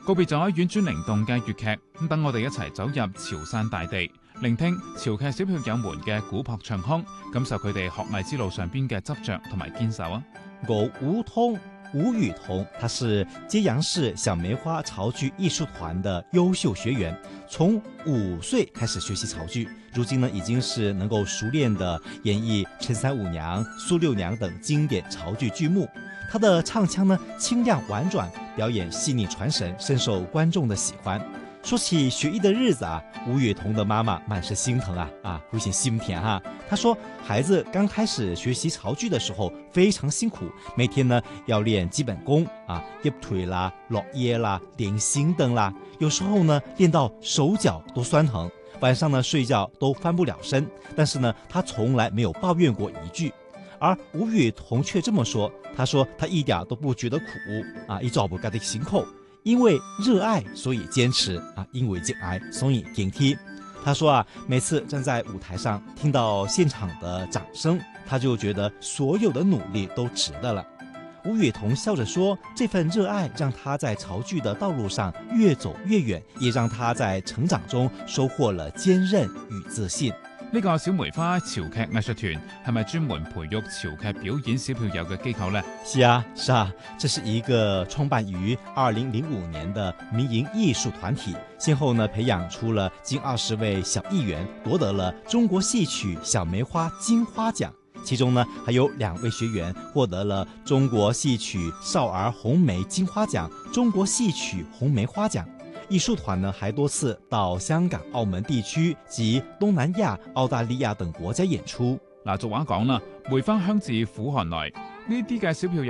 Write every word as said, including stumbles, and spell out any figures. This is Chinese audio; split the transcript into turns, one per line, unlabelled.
告別咗婉轉靈動嘅粵劇，咁等我哋一齊走入潮汕大地，聆聽潮劇小票友們嘅古樸唱腔，感受佢哋學藝之路上邊嘅執着同埋堅守啊！
我吳通吳雨彤，他是揭陽市小梅花潮劇藝術團的優秀學員，從五歲開始學習潮劇，如今呢已經是能夠熟練的演繹《陳三五娘》《蘇六娘》等經典潮劇劇目。他的唱腔呢清亮婉轉，表演細膩傳神，深受觀眾的喜歡。說起學藝的日子啊，吳雨彤的媽媽滿是心疼啊啊，有些心甜哈。她說，孩子剛開始學習潮劇的時候非常辛苦，每天呢要練基本功啊，入腿啦、落葉啦、連心燈啦，有時候呢練到手腳都酸疼，晚上呢睡覺都翻不了身。但是呢，她從來沒有抱怨過一句。而吳雨彤卻這麼說，她說她一點都不覺得苦啊，一做不干的辛苦。因為熱愛，所以堅持啊！因為熱愛，所以頂替。他說啊，每次站在舞台上，聽到現場的掌聲，他就覺得所有的努力都值得了。吳雨彤笑着說，這份熱愛讓他在潮劇的道路上越走越遠，也讓他在成長中收穫了堅韌與自信。
呢個小梅花潮劇藝術團係咪專門培育潮劇表演小票友嘅機構呢？
是啊，是啊，這是一個創辦於二零零五年的民營藝術團體，先後呢培養出了近二十位小藝員，奪得了中國戲曲小梅花金花獎。其中呢還有兩位學員獲得了中國戲曲少兒紅梅金花獎、中國戲曲紅梅花獎。藝術團呢還多次到香港、澳門地區及東南亞、澳大利亞等國家演出。
嗱，俗話講啦，梅花香自苦寒來，呢啲嘅小票友